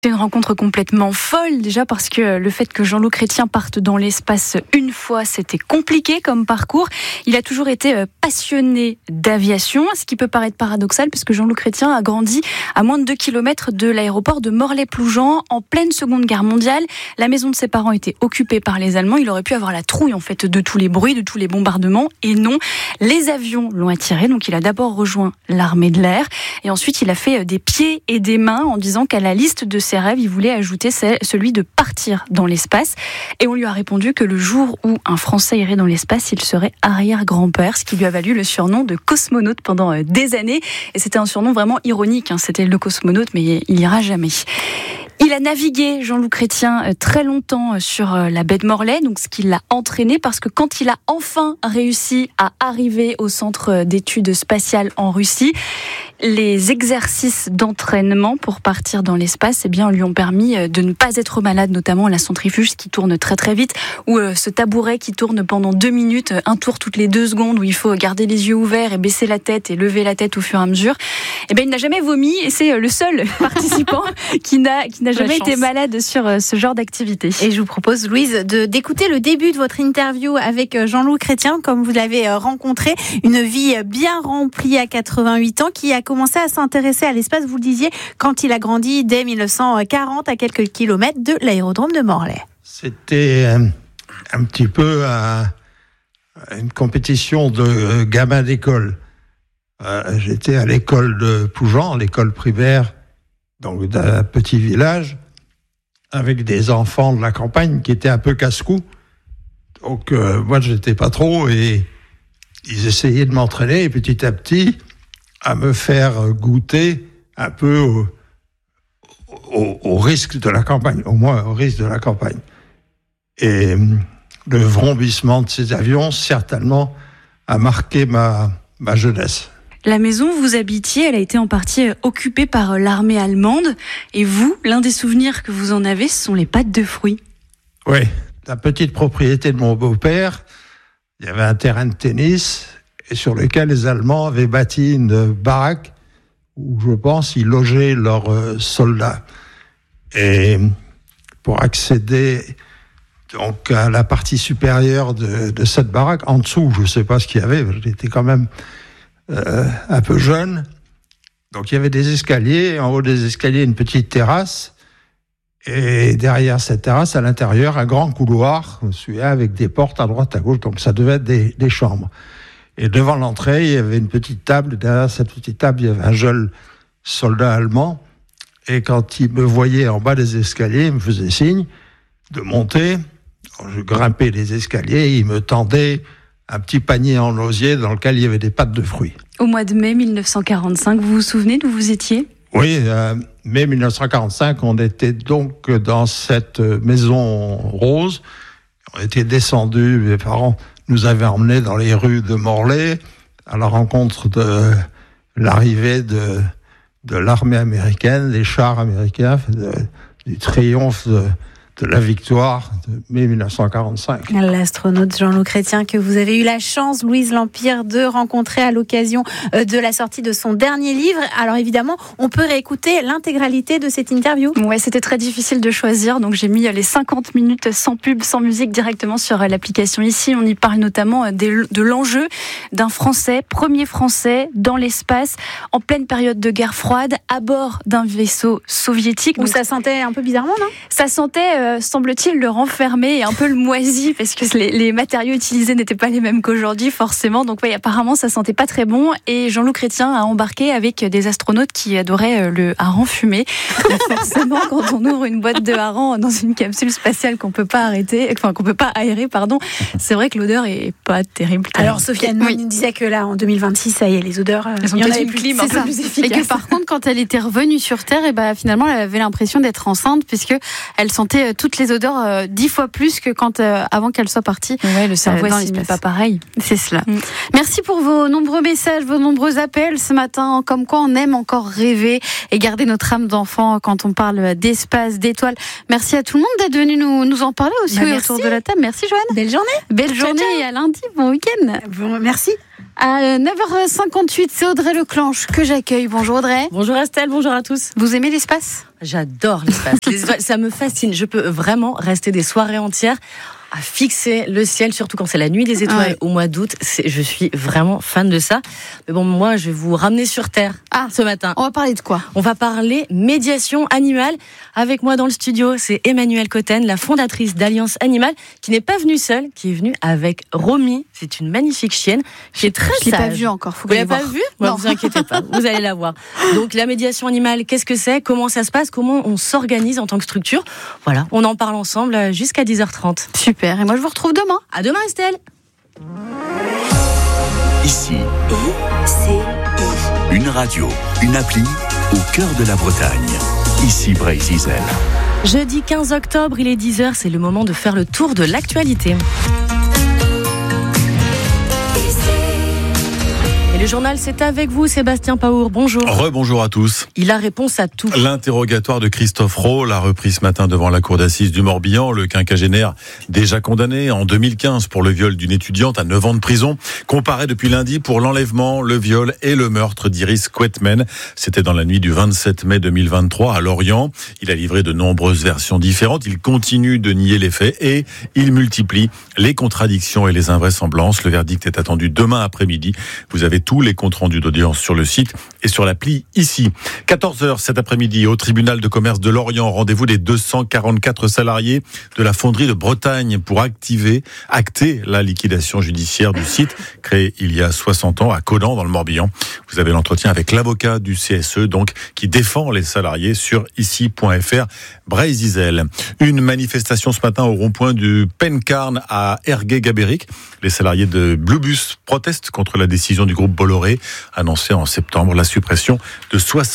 C'est une rencontre complètement folle, déjà parce que le fait que Jean-Loup Chrétien parte dans l'espace une fois, c'était compliqué comme parcours. Il a toujours été passionné d'aviation, ce qui peut paraître paradoxal puisque Jean-Loup Chrétien a grandi à moins de 2 km de l'aéroport de Morlaix-Ploujean en pleine Seconde Guerre mondiale. La maison de ses parents était occupée par les Allemands. Il aurait pu avoir la trouille en fait de tous les bruits, de tous les bombardements, et non, les avions l'ont attiré. Donc il a d'abord rejoint l'armée de l'air et ensuite il a fait des pieds et des mains en disant qu'à la liste de ses rêves, il voulait ajouter celui de partir dans l'espace. Et on lui a répondu que le jour où un Français irait dans l'espace, il serait arrière-grand-père, ce qui lui a valu le surnom de cosmonaute pendant des années. Et c'était un surnom vraiment ironique, c'était le cosmonaute, mais il ira jamais. Il a navigué, Jean-Loup Chrétien, très longtemps sur la baie de Morlaix, donc ce qui l'a entraîné, parce que quand il a enfin réussi à arriver au centre d'études spatiales en Russie, les exercices d'entraînement pour partir dans l'espace, lui ont permis de ne pas être malade, notamment la centrifuge qui tourne très très vite, ou ce tabouret qui tourne pendant 2 minutes, un tour toutes les 2 secondes, où il faut garder les yeux ouverts et baisser la tête et lever la tête au fur et à mesure. Il n'a jamais vomi et c'est le seul participant qui n'a jamais été malade sur ce genre d'activité. Et je vous propose, Louise, d'écouter le début de votre interview avec Jean-Loup Chrétien, comme vous l'avez rencontré. Une vie bien remplie à 88 ans, qui a commencé à s'intéresser à l'espace, vous le disiez, quand il a grandi dès 1940 à quelques kilomètres de l'aérodrome de Morlaix. C'était un petit peu une compétition de gamins d'école. J'étais à l'école de Ploujean, l'école primaire, donc d'un petit village, avec des enfants de la campagne qui étaient un peu casse-cou. Donc moi, je n'étais pas trop, et ils essayaient de m'entraîner, et petit à petit, à me faire goûter un peu au risque de la campagne, au moins au risque de la campagne. Et le vrombissement de ces avions, certainement, a marqué ma jeunesse. La maison où vous habitiez, elle a été en partie occupée par l'armée allemande. Et vous, l'un des souvenirs que vous en avez, ce sont les pâtes de fruits. Oui, la petite propriété de mon beau-père, il y avait un terrain de tennis, et sur lequel les Allemands avaient bâti une baraque où, je pense, ils logeaient leurs soldats. Et pour accéder donc à la partie supérieure de cette baraque, en dessous, je ne sais pas ce qu'il y avait, j'étais quand même un peu jeune. Donc il y avait des escaliers, en haut des escaliers, une petite terrasse, et derrière cette terrasse, à l'intérieur, un grand couloir, je me souviens, avec des portes à droite, à gauche, donc ça devait être des chambres. Et devant l'entrée, il y avait une petite table. Derrière cette petite table, il y avait un jeune soldat allemand. Et quand il me voyait en bas des escaliers, il me faisait signe de monter. Alors, je grimpais les escaliers et il me tendait un petit panier en osier dans lequel il y avait des pâtes de fruits. Au mois de mai 1945, vous vous souvenez d'où vous étiez ? Oui, mai 1945, on était donc dans cette maison rose. On était descendus, mes parents nous avaient emmenés dans les rues de Morlaix à la rencontre de l'arrivée de l'armée américaine, des chars américains, du triomphe de la victoire de mai 1945. L'astronaute Jean-Loup Chrétien que vous avez eu la chance, Louise Lampire, de rencontrer à l'occasion de la sortie de son dernier livre. Alors évidemment, on peut réécouter l'intégralité de cette interview. Ouais, c'était très difficile de choisir, donc j'ai mis les 50 minutes sans pub, sans musique directement sur l'application ici. On y parle notamment de l'enjeu d'un Français, premier Français dans l'espace, en pleine période de guerre froide, à bord d'un vaisseau soviétique. Où ça sentait un peu bizarrement, non ? Ça sentait, semble-t-il, le renfermer et un peu le moisi, parce que les matériaux utilisés n'étaient pas les mêmes qu'aujourd'hui, forcément. Donc oui, apparemment, ça sentait pas très bon. Et Jean-Loup Chrétien a embarqué avec des astronautes qui adoraient le hareng fumé. Et forcément, quand on ouvre une boîte de hareng dans une capsule spatiale qu'on peut pas aérer, c'est vrai que l'odeur est pas terrible. Alors Sofiane nous disait que là, en 2026, ça y est, les odeurs, elles ont peut-être une clim un peu plus efficace. Et que par contre, quand elle était revenue sur Terre, finalement, elle avait l'impression d'être enceinte, puisque elle sentait toutes les odeurs 10 fois plus que avant qu'elle soit partie. Ouais, le cerveau n'est pas pareil. C'est cela. Merci pour vos nombreux messages, vos nombreux appels ce matin. Comme quoi on aime encore rêver et garder notre âme d'enfant quand on parle d'espace, d'étoiles. Merci à tout le monde d'être venu nous en parler aussi autour de la table. Merci Joanne. Belle journée. Belle journée. Ciao. Et à lundi. Bon week-end. Bon, merci. À 9h58, c'est Audrey Leclanche que j'accueille. Bonjour Audrey. Bonjour Estelle, bonjour à tous. Vous aimez l'espace ? J'adore l'espace. Les étoiles, ça me fascine. Je peux vraiment rester des soirées entières à fixer le ciel, surtout quand c'est la nuit des étoiles au mois d'août. Je suis vraiment fan de ça. Mais bon, moi, je vais vous ramener sur Terre ce matin. On va parler de quoi ? On va parler médiation animale. Avec moi dans le studio, c'est Emmanuelle Cotten, la fondatrice d'Alliance Animale, qui n'est pas venue seule, qui est venue avec Romy. C'est une magnifique chienne qui est très sage. Je l'ai pas vue encore. Faut vous l'avez pas vue ? Non. Vous inquiétez pas, vous allez la voir. Donc la médiation animale, qu'est-ce que c'est ? Comment ça se passe ? Comment on s'organise en tant que structure ? Voilà, on en parle ensemble jusqu'à 10h30. Super. Et moi, je vous retrouve demain. À demain, Estelle. Ici, une radio, une appli au cœur de la Bretagne. Ici Brésil. Jeudi 15 octobre, il est 10h, c'est le moment de faire le tour de l'actualité. Le journal, c'est avec vous, Sébastien Paour. Bonjour. Rebonjour à tous. Il a réponse à tout. L'interrogatoire de Christophe Roll a repris ce matin devant la cour d'assises du Morbihan. Le quinquagénaire, déjà condamné en 2015 pour le viol d'une étudiante à 9 ans de prison, comparaît depuis lundi pour l'enlèvement, le viol et le meurtre d'Iris Quetmen. C'était dans la nuit du 27 mai 2023 à Lorient. Il a livré de nombreuses versions différentes. Il continue de nier les faits et il multiplie les contradictions et les invraisemblances. Le verdict est attendu demain après-midi. Vous avez tous les comptes rendus d'audience sur le site et sur l'appli ici. 14h cet après-midi au tribunal de commerce de Lorient. Rendez-vous des 244 salariés de la fonderie de Bretagne pour acter la liquidation judiciaire du site créé il y a 60 ans à Codan dans le Morbihan. Vous avez l'entretien avec l'avocat du CSE donc qui défend les salariés sur ici.fr Brésil. Une manifestation ce matin au rond-point du Pencarne à Ergué-Gabéric. Les salariés de Bluebus protestent contre la décision du groupe Bolloré, annoncé en septembre la suppression de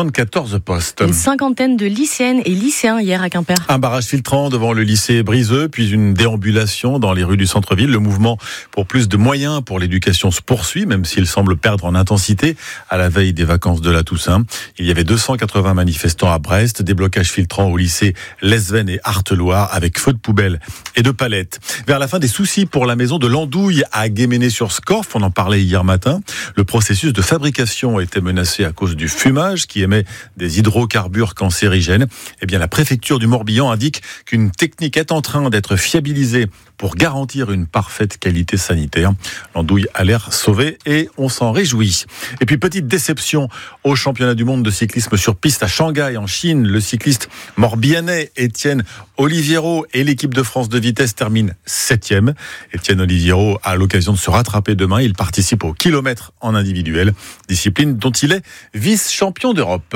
74 postes. Une cinquantaine de lycéennes et lycéens hier à Quimper. Un barrage filtrant devant le lycée Briseux, puis une déambulation dans les rues du centre-ville. Le mouvement pour plus de moyens pour l'éducation se poursuit, même s'il semble perdre en intensité à la veille des vacances de la Toussaint. Il y avait 280 manifestants à Brest, des blocages filtrants au lycée Lesven et Arteloire avec feu de poubelle et de palettes. Vers la fin, des soucis pour la maison de l'Andouille à Guéméné-sur-Scorff. On en parlait hier matin. Le processus de fabrication était menacé à cause du fumage qui émet des hydrocarbures cancérigènes. Eh bien, la préfecture du Morbihan indique qu'une technique est en train d'être fiabilisée pour garantir une parfaite qualité sanitaire. L'Andouille a l'air sauvée et on s'en réjouit. Et puis, petite déception au championnat du monde de cyclisme sur piste à Shanghai, en Chine. Le cycliste morbihanais Étienne Oliviero et l'équipe de France de vitesse terminent 7e. Étienne Oliviero a l'occasion de se rattraper demain. Il participe au kilomètre en individuel, discipline dont il est vice-champion d'Europe.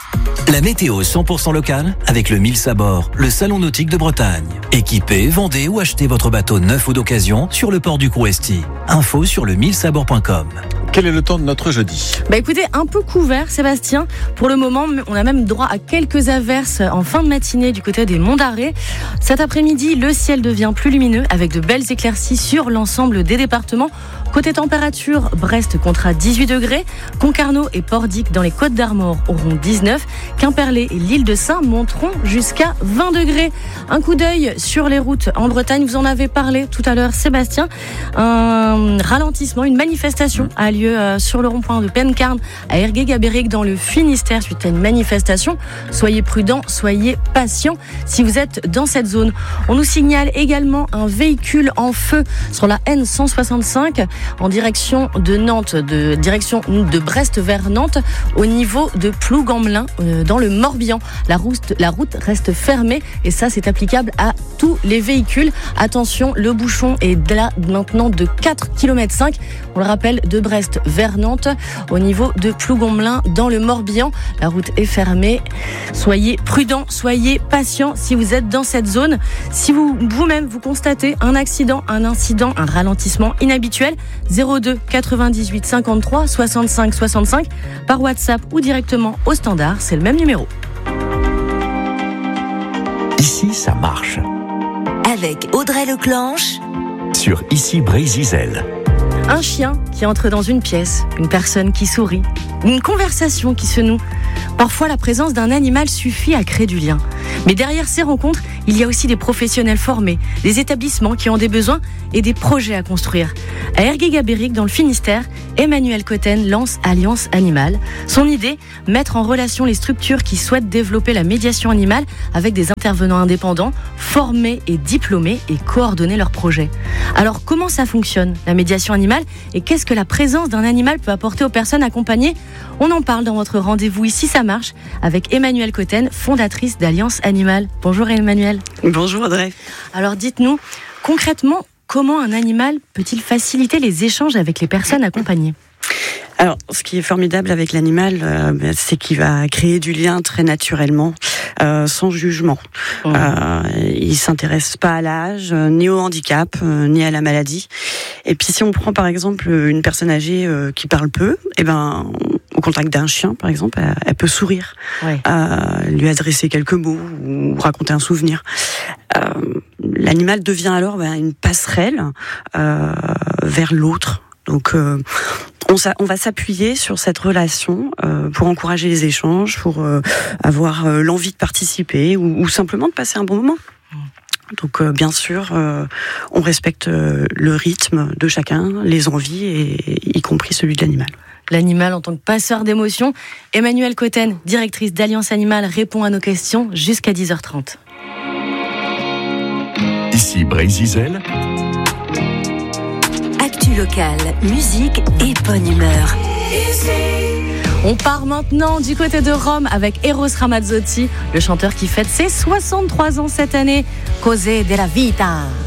La météo 100% locale avec le Mills à bord, le salon nautique de Bretagne. Équipez, vendez ou achetez votre bateau neuf ou d'occasion sur le port du Crouesty. Info sur le millsabord.com. Quel est le temps de notre jeudi ? Écoutez, un peu couvert, Sébastien. Pour le moment, on a même droit à quelques averses en fin de matinée du côté des Monts d'Arrée. Cet après-midi, le ciel devient plus lumineux avec de belles éclaircies sur l'ensemble des départements. Côté température, Brest comptera 18 degrés. Concarneau et Pordic dans les Côtes d'Armor auront 19. Quimperlé et l'île de Sein monteront jusqu'à 20 degrés. Un coup d'œil sur les routes en Bretagne. Vous en avez parlé tout à l'heure, Sébastien. Un ralentissement, une manifestation a lieu sur le rond-point de Pencarne à Ergué-Gabéric dans le Finistère suite à une manifestation. Soyez prudents, soyez patients si vous êtes dans cette zone. On nous signale également un véhicule en feu sur la N165 en direction de Nantes, direction de Brest vers Nantes, au niveau de Plougammelin, dans le Morbihan. La route reste fermée et ça, c'est applicable à tous les véhicules. Attention, le bouchon est là maintenant de 4,5 km. On le rappelle, de Brest vers Nantes, au niveau de Plougammelin, dans le Morbihan. La route est fermée. Soyez prudents, soyez patients si vous êtes dans cette zone. Si vous-même vous constatez un accident, un incident, un ralentissement inhabituel, 02 98 53 65 65 par WhatsApp ou directement au standard, c'est le même numéro. Ici, ça marche. Avec Audrey Leclanche Sur Ici Brésil. Un chien qui entre dans une pièce, une personne qui sourit, une conversation qui se noue. Parfois, la présence d'un animal suffit à créer du lien. Mais derrière ces rencontres, il y a aussi des professionnels formés, des établissements qui ont des besoins et des projets à construire. À Ergué-Gabéric, dans le Finistère, Emmanuel Cotten lance Alliance Animale. Son idée, mettre en relation les structures qui souhaitent développer la médiation animale avec des intervenants indépendants, formés et diplômés et coordonner leurs projets. Alors comment ça fonctionne, la médiation animale, et qu'est-ce que la présence d'un animal peut apporter aux personnes accompagnées ? On en parle dans votre rendez-vous Ici ça marche avec Emmanuel Cotten, fondatrice d'Alliance Animale. Bonjour Emmanuel. Bonjour Audrey. Alors dites-nous, concrètement, comment un animal peut-il faciliter les échanges avec les personnes accompagnées ? Alors, ce qui est formidable avec l'animal, c'est qu'il va créer du lien très naturellement, sans jugement. Il s'intéresse pas à l'âge, ni au handicap, ni à la maladie. Et puis, si on prend par exemple une personne âgée qui parle peu, au contact d'un chien, par exemple, elle peut sourire, lui adresser quelques mots ou raconter un souvenir. L'animal devient alors une passerelle vers l'autre. Donc, on va s'appuyer sur cette relation pour encourager les échanges, pour avoir l'envie de participer ou simplement de passer un bon moment. Donc, bien sûr, on respecte le rythme de chacun, les envies, et y compris celui de l'animal. L'animal en tant que passeur d'émotions. Emmanuel Cotten, directrice d'Alliance Animale, répond à nos questions jusqu'à 10h30. Ici Brésil. Actu locale, musique et bonne humeur. On part maintenant du côté de Rome avec Eros Ramazzotti, le chanteur qui fête ses 63 ans cette année. Cos'è della vita.